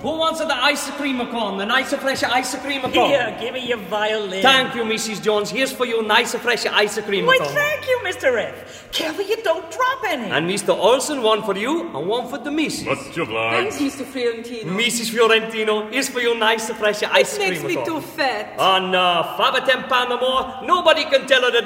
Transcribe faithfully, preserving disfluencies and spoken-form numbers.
Who wants the ice cream cone? The nice fresh ice cream cone? Here, give me your violin. Thank you, Missus Jones. Here's for you nice fresh ice cream Why, cone. thank you, Mister F. Careful you don't drop any. And Mister Olson, one for you and one for the missus. Much obliged. Thanks, Mister Fiorentino. Missus Fiorentino, here's for you nice fresh ice cream Makes me cone. too fat. Oh no, Fava Tempano more. Nobody can tell her that